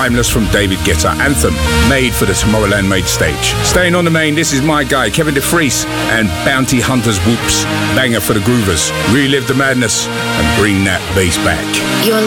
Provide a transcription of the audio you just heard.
Timeless from David Guetta, anthem made for the Tomorrowland main stage. Staying on the main, this is my guy, Kevin DeFries and Bounty Hunters Whoops. Banger for the groovers. Relive the madness and bring that bass back. You're